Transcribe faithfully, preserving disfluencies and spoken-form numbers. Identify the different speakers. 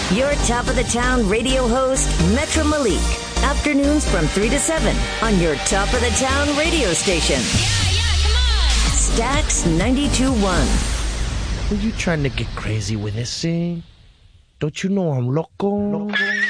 Speaker 1: Your top of the town radio host, Metro Malik. Afternoons from three to seven on your top of the town radio station.
Speaker 2: Yeah, yeah, come on.
Speaker 1: Stax ninety-two point one.
Speaker 3: Are you trying to get crazy with this thing? Don't you know I'm loco? loco?